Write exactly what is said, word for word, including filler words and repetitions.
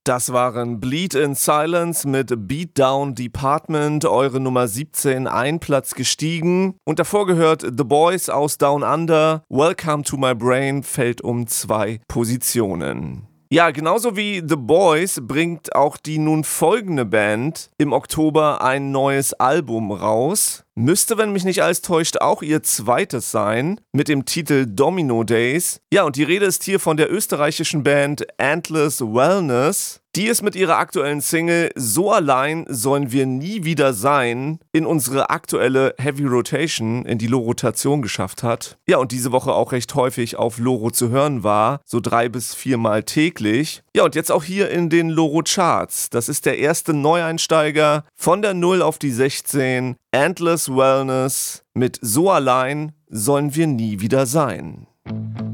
Das waren Bleed in Silence mit Beat Down Department, eure Nummer siebzehn, ein Platz gestiegen. Und davor gehört The Boys aus Down Under, Welcome to My Brain, fällt um zwei Positionen. Ja, genauso wie The Boys bringt auch die nun folgende Band im Oktober ein neues Album raus. Müsste, wenn mich nicht alles täuscht, auch ihr zweites sein, mit dem Titel Domino Days. Ja, und die Rede ist hier von der österreichischen Band Endless Wellness, die es mit ihrer aktuellen Single So allein sollen wir nie wieder sein in unsere aktuelle Heavy Rotation, in die Low-Rotation geschafft hat. Ja, und diese Woche auch recht häufig auf Loro zu hören war, so drei bis viermal täglich. Ja, und jetzt auch hier in den Loro-Charts. Das ist der erste Neueinsteiger von der null auf die sechzehn. Endless Wellness mit So allein sollen wir nie wieder sein.